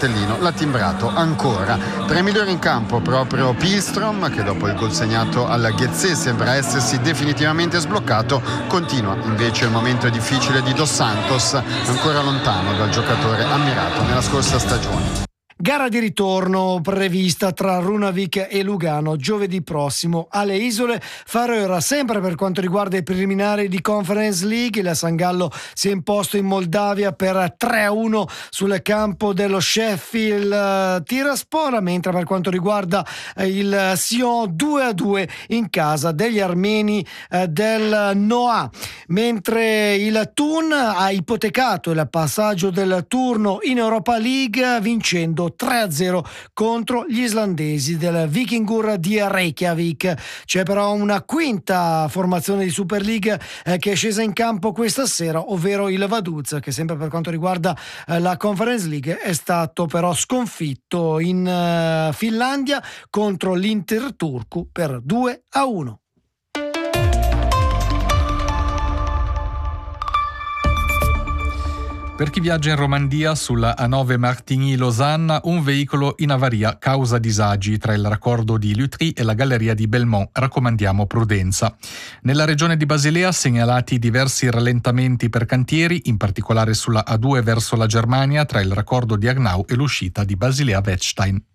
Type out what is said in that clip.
cartellino l'ha timbrato ancora. Tra i migliori in campo proprio Pilstrom, che dopo il gol segnato alla Ghezzé sembra essersi definitivamente sbloccato. Continua invece il momento difficile di Dos Santos, ancora lontano dal giocatore ammirato nella scorsa stagione. Gara di ritorno prevista tra Runavík e Lugano giovedì prossimo alle Isole Faroe. Sempre per quanto riguarda i preliminari di Conference League, il San Gallo si è imposto in Moldavia per 3-1 sul campo dello Sheffield Tiraspol, mentre per quanto riguarda il Sion 2-2 in casa degli armeni del Noah, mentre il Thun ha ipotecato il passaggio del turno in Europa League vincendo 3-0 contro gli islandesi del Víkingur di Reykjavik. C'è però una quinta formazione di Super League che è scesa in campo questa sera, ovvero il Vaduz, che sempre per quanto riguarda la Conference League è stato però sconfitto in Finlandia contro l'Inter Turku per 2-1. Per chi viaggia in Romandia, sulla A9 Martigny-Losanna, un veicolo in avaria causa disagi tra il raccordo di Lutry e la galleria di Belmont. Raccomandiamo prudenza. Nella regione di Basilea segnalati diversi rallentamenti per cantieri, in particolare sulla A2 verso la Germania tra il raccordo di Agnau e l'uscita di Basilea-Wettstein.